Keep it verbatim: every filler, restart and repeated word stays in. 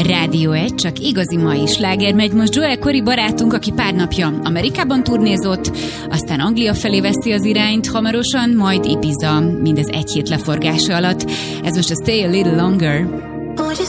Rádió egy, csak igazi mai sláger megy most Joel Corry barátunk, aki pár napja Amerikában turnézott, aztán Anglia felé veszi az irányt hamarosan, majd Ibiza, mindez egy hét leforgása alatt. Ez most a Stay a Little Longer.